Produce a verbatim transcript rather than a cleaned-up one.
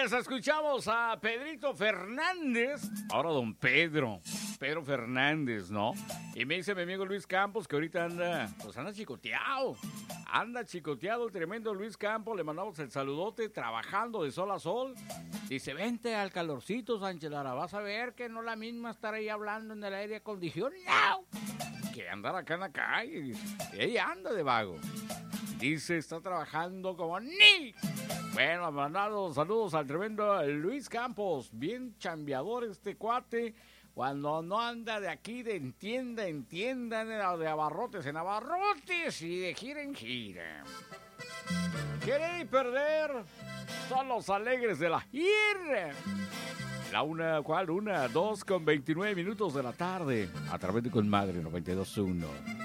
Pues escuchamos a Pedrito Fernández, ahora don Pedro, Pedro Fernández, ¿no? Y me dice mi amigo Luis Campos que ahorita anda, pues anda chicoteado, anda chicoteado el tremendo Luis Campos, le mandamos el saludote, trabajando de sol a sol. Dice, vente al calorcito, Sánchez Lara, vas a ver que no es la misma estar ahí hablando en el aire acondicionado que andar acá en la calle. Y ahí anda de vago. Dice, está trabajando como ni. Bueno, mandado saludos al tremendo Luis Campos. Bien chambeador este cuate. Cuando no anda de aquí de en tienda en tienda, de abarrotes en abarrotes y de gira en gira. Querer y perder son los alegres de la gira. La una, ¿cuál? Una, dos con veintinueve minutos de la tarde. A través de Con Madre noventa y dos punto uno.